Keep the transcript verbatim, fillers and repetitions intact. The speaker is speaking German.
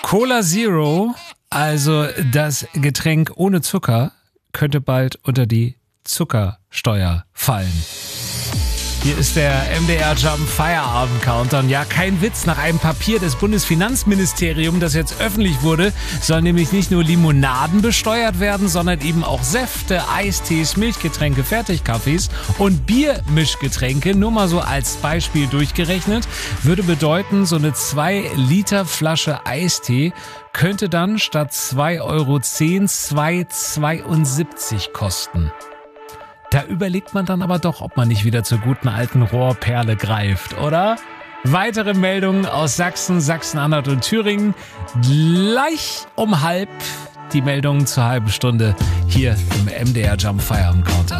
Cola Zero, also das Getränk ohne Zucker, könnte bald unter die Zuckersteuer fallen. Hier ist der M D R Jump Feierabend Countdown. Ja, kein Witz. Nach einem Papier des Bundesfinanzministeriums, das jetzt öffentlich wurde, sollen nämlich nicht nur Limonaden besteuert werden, sondern eben auch Säfte, Eistees, Milchgetränke, Fertigkaffees und Biermischgetränke. Nur mal so als Beispiel durchgerechnet, würde bedeuten, so eine zwei Liter Flasche Eistee könnte dann statt zwei Euro zehn zwei Euro zweiundsiebzig kosten. Da überlegt man dann aber doch, ob man nicht wieder zur guten alten Rohrperle greift, oder? Weitere Meldungen aus Sachsen, Sachsen-Anhalt und Thüringen. Gleich um halb die Meldungen zur halben Stunde hier im M D R Jump Feierabend Countdown.